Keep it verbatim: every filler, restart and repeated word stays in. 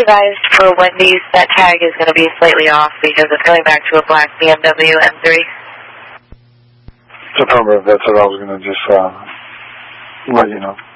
advised for Wendy's that tag is going to be slightly off because it's going back to a black B M W M three. Affirmative. That's what I was going to just uh, let you know.